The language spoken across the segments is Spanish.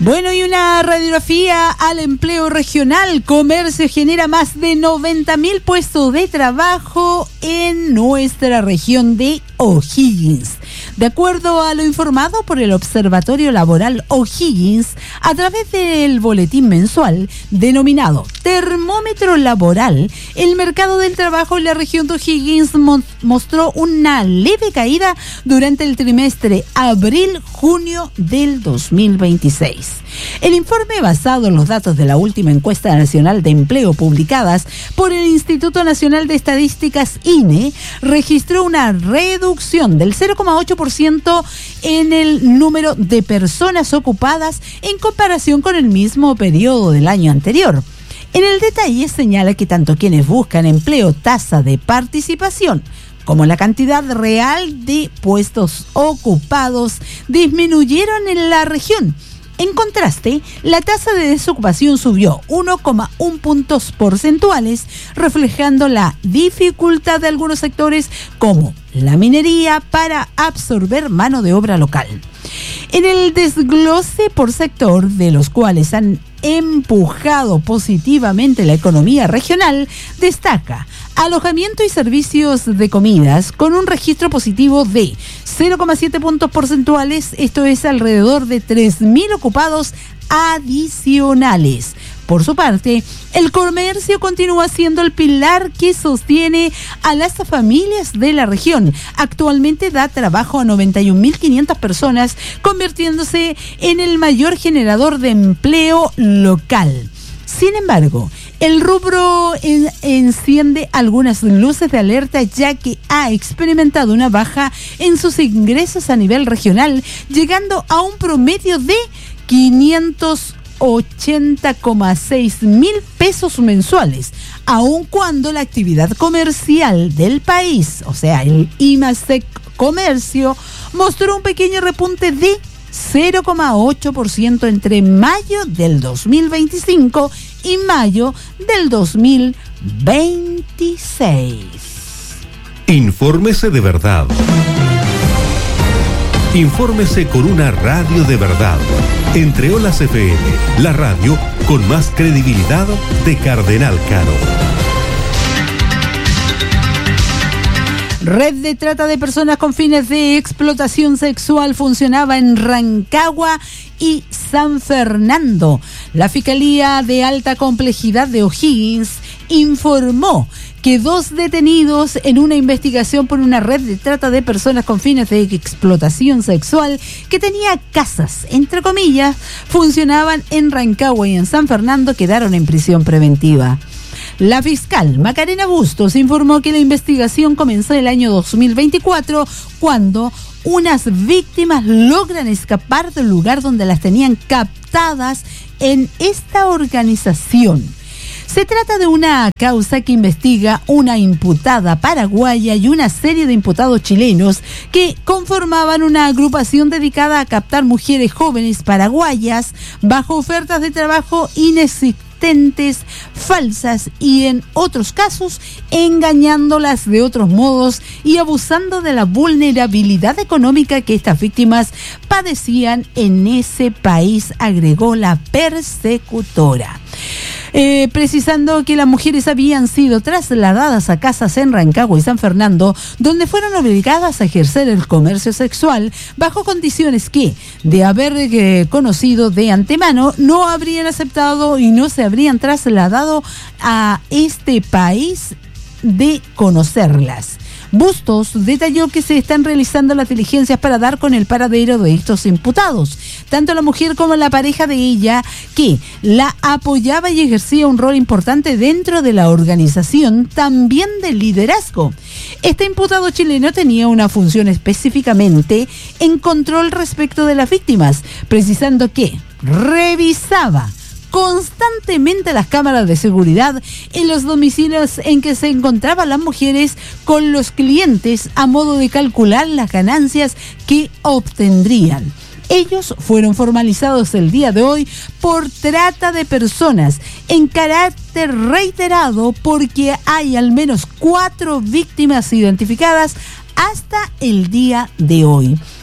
Bueno, y una radiografía al empleo regional. Comercio genera más de 90.000 puestos de trabajo en nuestra región de O'Higgins. De acuerdo a lo informado por el Observatorio Laboral O'Higgins, a través del boletín mensual denominado Termómetro Laboral, el mercado del trabajo en la región de O'Higgins mostró una leve caída durante el trimestre abril-junio del 2026. El informe, basado en los datos de la última encuesta nacional de empleo publicadas por el Instituto Nacional de Estadísticas INE, registró una reducción del 0,8% en el número de personas ocupadas en comparación con el mismo periodo del año anterior. En el detalle señala que tanto quienes buscan empleo, tasa de participación, como la cantidad real de puestos ocupados disminuyeron en la región. En contraste, la tasa de desocupación subió 1,1 puntos porcentuales, reflejando la dificultad de algunos sectores como la minería para absorber mano de obra local. En el desglose por sector, de los cuales han empujado positivamente la economía regional, destaca alojamiento y servicios de comidas, con un registro positivo de 0,7 puntos porcentuales, esto es alrededor de 3.000 ocupados adicionales. Por su parte, el comercio continúa siendo el pilar que sostiene a las familias de la región. Actualmente da trabajo a 91.500 personas, convirtiéndose en el mayor generador de empleo local. Sin embargo, el rubro enciende algunas luces de alerta, ya que ha experimentado una baja en sus ingresos a nivel regional, llegando a un promedio de 580,6 mil pesos mensuales, aun cuando la actividad comercial del país, o sea, el IMASEC Comercio, mostró un pequeño repunte de 0,8% entre mayo del 2025 y mayo del 2026. Infórmese de verdad. Infórmese con una radio de verdad. Entre Olas FM, la radio con más credibilidad de Cardenal Caro. Red de trata de personas con fines de explotación sexual funcionaba en Rancagua y San Fernando. La Fiscalía de Alta Complejidad de O'Higgins informó que 2 detenidos en una investigación por una red de trata de personas con fines de explotación sexual que tenía casas, entre comillas, funcionaban en Rancagua y en San Fernando, quedaron en prisión preventiva. La fiscal Macarena Bustos informó que la investigación comenzó el año 2024, cuando unas víctimas logran escapar del lugar donde las tenían captadas en esta organización. Se trata de una causa que investiga una imputada paraguaya y una serie de imputados chilenos que conformaban una agrupación dedicada a captar mujeres jóvenes paraguayas bajo ofertas de trabajo inexistentes, falsas, y en otros casos engañándolas de otros modos y abusando de la vulnerabilidad económica que estas víctimas padecían en ese país, agregó la persecutora. Precisando que las mujeres habían sido trasladadas a casas en Rancagua y San Fernando, donde fueron obligadas a ejercer el comercio sexual bajo condiciones que, de haber conocido de antemano, no habrían aceptado y no se habrían trasladado a este país de conocerlas. Bustos detalló que se están realizando las diligencias para dar con el paradero de estos imputados. Tanto la mujer como la pareja de ella, que la apoyaba y ejercía un rol importante dentro de la organización, también de liderazgo. Este imputado chileno tenía una función específicamente en control respecto de las víctimas, precisando que revisaba constantemente las cámaras de seguridad en los domicilios en que se encontraban las mujeres con los clientes, a modo de calcular las ganancias que obtendrían. Ellos fueron formalizados el día de hoy por trata de personas en carácter reiterado, porque hay al menos 4 víctimas identificadas hasta el día de hoy.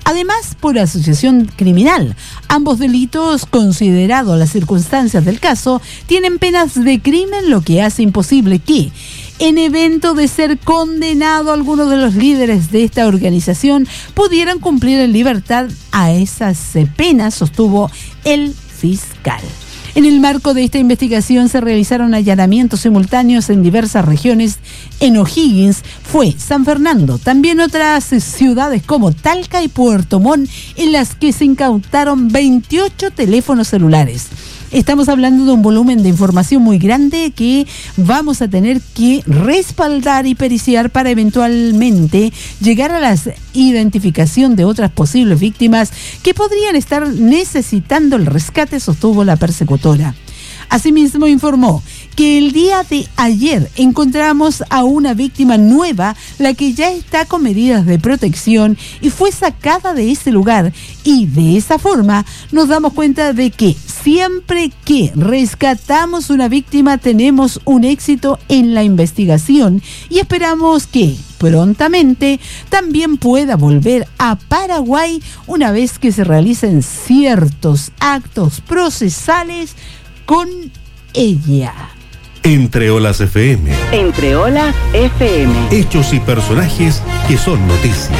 Además, por asociación criminal. Ambos delitos, considerados las circunstancias del caso, tienen penas de crimen, lo que hace imposible que, en evento de ser condenado, algunos de los líderes de esta organización pudieran cumplir en libertad a esas penas, sostuvo el fiscal. En el marco de esta investigación se realizaron allanamientos simultáneos en diversas regiones. En O'Higgins fue San Fernando, también otras ciudades como Talca y Puerto Montt, en las que se incautaron 28 teléfonos celulares. Estamos hablando de un volumen de información muy grande que vamos a tener que respaldar y periciar para eventualmente llegar a la identificación de otras posibles víctimas que podrían estar necesitando el rescate, sostuvo la persecutora. Asimismo, informó que el día de ayer encontramos a una víctima nueva, la que ya está con medidas de protección y fue sacada de ese lugar, y de esa forma nos damos cuenta de que siempre que rescatamos una víctima tenemos un éxito en la investigación y esperamos que prontamente también pueda volver a Paraguay una vez que se realicen ciertos actos procesales con ella. Entre Olas FM. Entre Olas FM. Hechos y personajes que son noticia.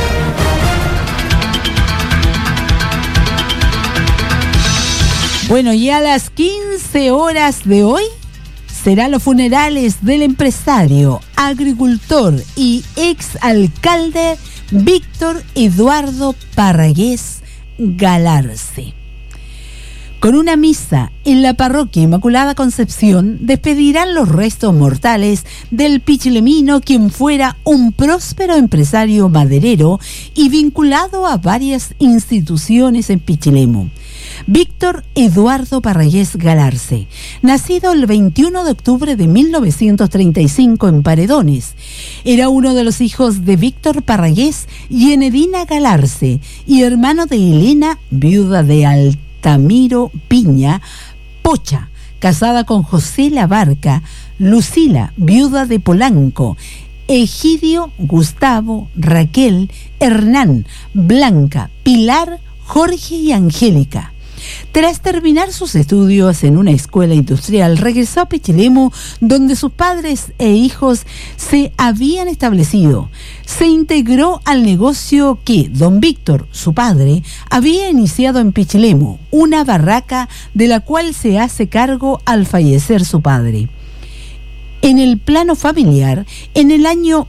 Bueno, y a las 15 horas de hoy serán los funerales del empresario, agricultor y exalcalde Víctor Eduardo Parragués Galarce. Con una misa en la parroquia Inmaculada Concepción, despedirán los restos mortales del pichilemino, quien fuera un próspero empresario maderero y vinculado a varias instituciones en Pichilemu. Víctor Eduardo Parragués Galarce, nacido el 21 de octubre de 1935 en Paredones, era uno de los hijos de Víctor Parragués y Enedina Galarce, y hermano de Elena, viuda de Altamiro Piña Pocha, casada con José Labarca, Lucila, viuda de Polanco, Egidio, Gustavo, Raquel, Hernán, Blanca, Pilar, Jorge y Angélica. Tras terminar sus estudios en una escuela industrial, regresó a Pichilemu, donde sus padres e hijos se habían establecido. Se integró al negocio que don Víctor, su padre, había iniciado en Pichilemu, una barraca de la cual se hace cargo al fallecer su padre. En el plano familiar, en el año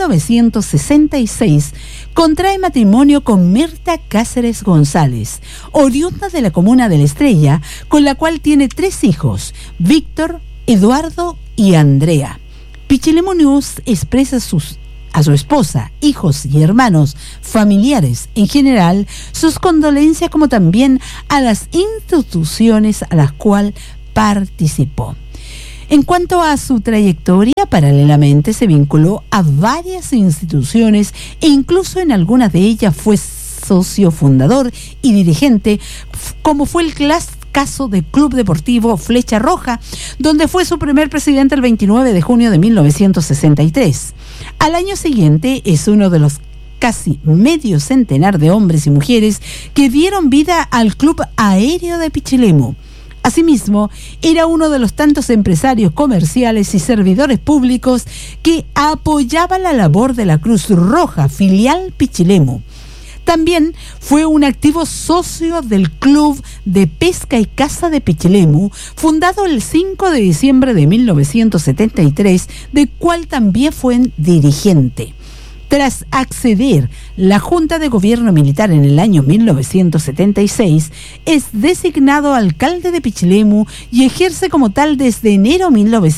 1966, contrae matrimonio con Mirta Cáceres González, oriunda de la comuna de La Estrella, con la cual tiene 3 hijos, Víctor, Eduardo y Andrea. Pichilemu News expresa a su esposa, hijos y hermanos, familiares en general, sus condolencias, como también a las instituciones a las cuales participó. En cuanto a su trayectoria, paralelamente se vinculó a varias instituciones e incluso en algunas de ellas fue socio fundador y dirigente, como fue el caso del Club Deportivo Flecha Roja, donde fue su primer presidente el 29 de junio de 1963. Al año siguiente es uno de los casi medio centenar de hombres y mujeres que dieron vida al Club Aéreo de Pichilemu. Asimismo, era uno de los tantos empresarios comerciales y servidores públicos que apoyaban la labor de la Cruz Roja, filial Pichilemu. También fue un activo socio del Club de Pesca y Caza de Pichilemu, fundado el 5 de diciembre de 1973, del cual también fue dirigente. Tras acceder la Junta de Gobierno Militar en el año 1976, es designado alcalde de Pichilemu y ejerce como tal desde enero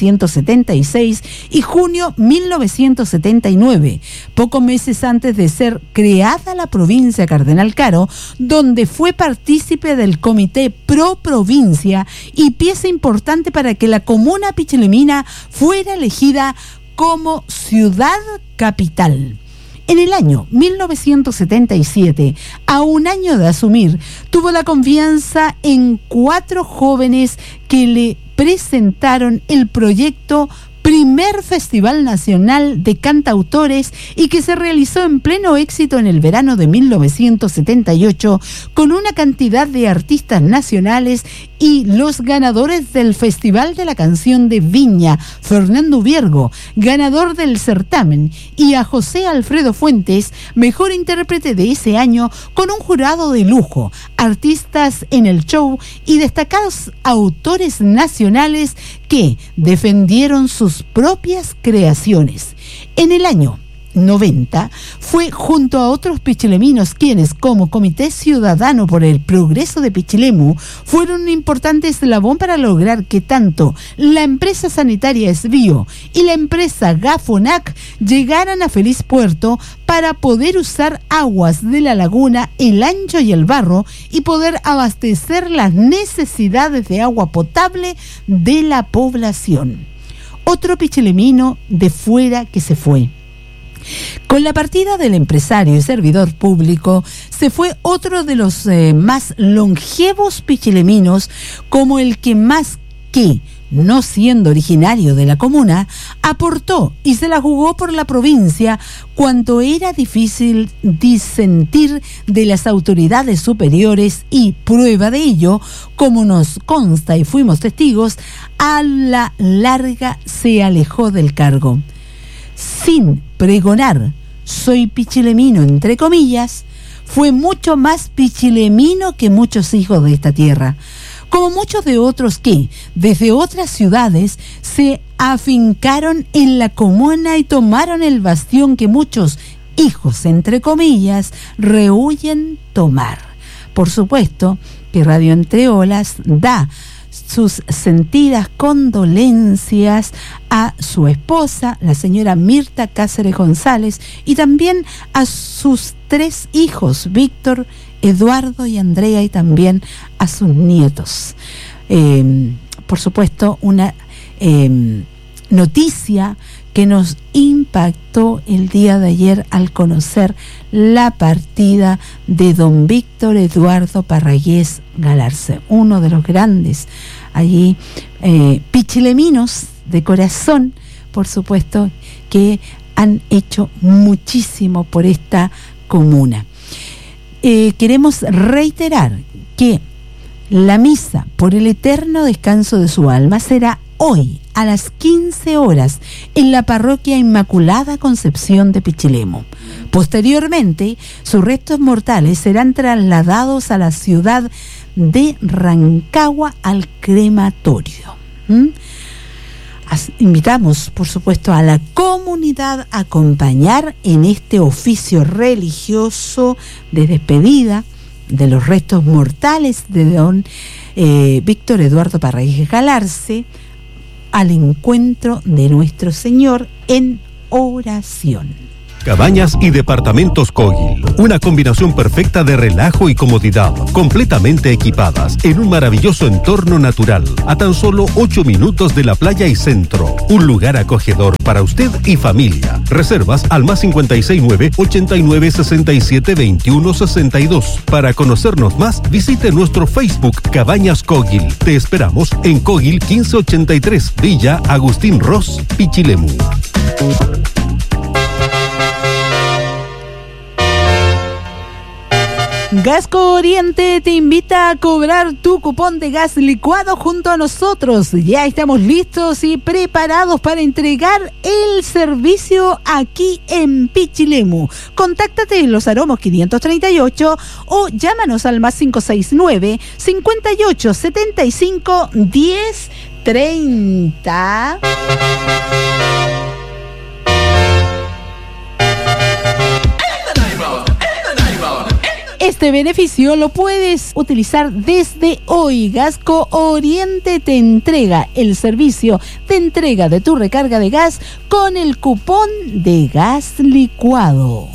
1976 y junio 1979, pocos meses antes de ser creada la provincia Cardenal Caro, donde fue partícipe del Comité Pro Provincia y pieza importante para que la comuna pichilemina fuera elegida como ciudad capital. En el año 1977, a un año de asumir, tuvo la confianza en 4 jóvenes que le presentaron el proyecto primer Festival Nacional de Cantautores y que se realizó en pleno éxito en el verano de 1978 con una cantidad de artistas nacionales y los ganadores del Festival de la Canción de Viña, Fernando Viergo, ganador del certamen, y a José Alfredo Fuentes, mejor intérprete de ese año, con un jurado de lujo, artistas en el show y destacados autores nacionales que defendieron sus propias creaciones. En el año 90 fue junto a otros pichileminos quienes, como Comité Ciudadano por el Progreso de Pichilemu, fueron un importante eslabón para lograr que tanto la empresa sanitaria Esbio y la empresa Gafonac llegaran a feliz puerto para poder usar aguas de la laguna, el Ancho y el Barro y poder abastecer las necesidades de agua potable de la población. Otro pichilemino de fuera que se fue. Con la partida del empresario y servidor público, se fue otro de los más longevos pichileminos, como el que más que, no siendo originario de la comuna, aportó y se la jugó por la provincia cuando era difícil disentir de las autoridades superiores y, prueba de ello, como nos consta y fuimos testigos, a la larga se alejó del cargo. Sin pregonar, soy pichilemino, entre comillas, fue mucho más pichilemino que muchos hijos de esta tierra, como muchos de otros que, desde otras ciudades, se afincaron en la comuna y tomaron el bastión que muchos hijos, entre comillas, rehuyen tomar. Por supuesto que Radio Entre Olas da sus sentidas condolencias a su esposa, la señora Mirta Cáceres González, y también a sus 3 hijos, Víctor, Eduardo y Andrea, y también a sus nietos. Por supuesto, una noticia que nos impactó el día de ayer al conocer la partida de don Víctor Eduardo Parragués Galarce, uno de los grandes allí pichileminos de corazón, por supuesto, que han hecho muchísimo por esta comuna. Queremos reiterar que la misa por el eterno descanso de su alma será hoy a las 15 horas en la parroquia Inmaculada Concepción de Pichilemu. Posteriormente, sus restos mortales serán trasladados a la ciudad de Rancagua al crematorio. Invitamos, por supuesto, a la comunidad a acompañar en este oficio religioso de despedida de los restos mortales de don Víctor Eduardo Parragués Galarce, al encuentro de nuestro Señor en oración. Cabañas y departamentos Kogil, una combinación perfecta de relajo y comodidad, completamente equipadas en un maravilloso entorno natural, a tan solo 8 minutos de la playa y centro. Un lugar acogedor para usted y familia. Reservas al más 569-8967-2162. Para conocernos más, visite nuestro Facebook Cabañas Kogil. Te esperamos en Kogil 1583, Villa Agustín Ross, Pichilemu. Gasco Oriente te invita a cobrar tu cupón de gas licuado junto a nosotros. Ya estamos listos y preparados para entregar el servicio aquí en Pichilemu. Contáctate en Los Aromos 538 o llámanos al más 569 58 75 10 30. Este beneficio lo puedes utilizar desde hoy. Gasco Oriente te entrega el servicio de entrega de tu recarga de gas con el cupón de gas licuado.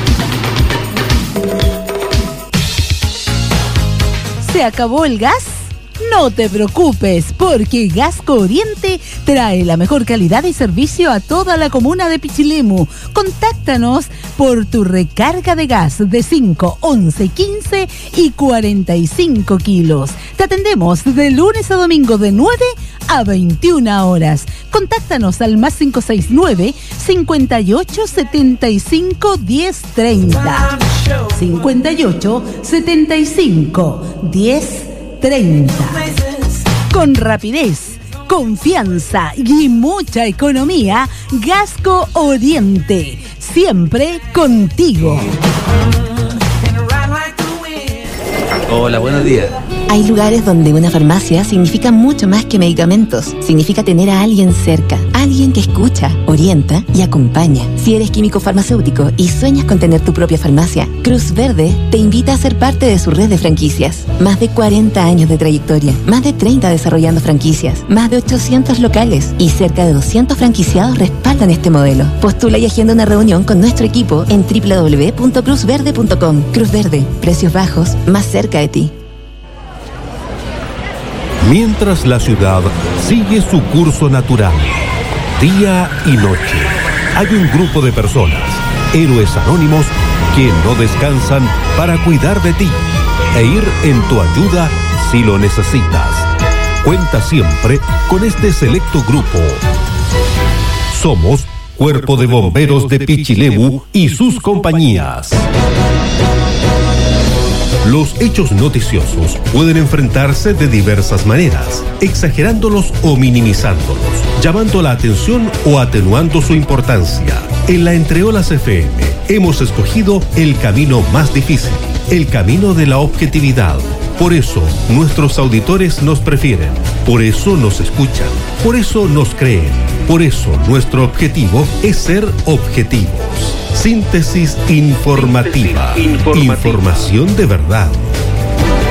¿Se acabó el gas? No te preocupes, porque Gasco Oriente trae la mejor calidad y servicio a toda la comuna de Pichilemu. Contáctanos por tu recarga de gas de 5, 11, 15 y 45 kilos. Te atendemos de lunes a domingo de 9 a 21 horas. Contáctanos al más 569 58 75 10 30. 58 75 10 30. Con rapidez, confianza y mucha economía, Gasco Oriente, siempre contigo. Hola, buenos días. Hay lugares donde una farmacia significa mucho más que medicamentos. Significa tener a alguien cerca, alguien que escucha, orienta y acompaña. Si eres químico farmacéutico y sueñas con tener tu propia farmacia, Cruz Verde te invita a ser parte de su red de franquicias. Más de 40 años de trayectoria, más de 30 desarrollando franquicias, más de 800 locales y cerca de 200 franquiciados respaldan este modelo. Postula y agenda una reunión con nuestro equipo en www.cruzverde.com. Cruz Verde, precios bajos, más cerca de ti. Mientras la ciudad sigue su curso natural, día y noche, hay un grupo de personas, héroes anónimos, que no descansan para cuidar de ti e ir en tu ayuda si lo necesitas. Cuenta siempre con este selecto grupo. Somos Cuerpo de Bomberos de Pichilemu y sus compañías. Los hechos noticiosos pueden enfrentarse de diversas maneras, exagerándolos o minimizándolos, llamando la atención o atenuando su importancia. En la Entreolas FM hemos escogido el camino más difícil, el camino de la objetividad. Por eso nuestros auditores nos prefieren, por eso nos escuchan, por eso nos creen, por eso nuestro objetivo es ser objetivos. Síntesis informativa. Información de verdad.